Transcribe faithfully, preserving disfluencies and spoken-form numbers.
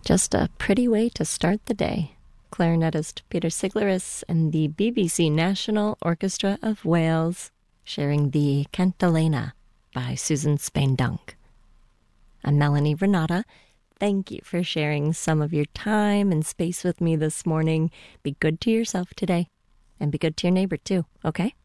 Just a pretty way to start the day. Clarinetist Peter Siglaris and the B B C National Orchestra of Wales sharing the Cantilena by Susan Spain Dunk. I'm Melanie Renata. Thank you for sharing some of your time and space with me this morning. Be good to yourself today, and be good to your neighbor too, okay?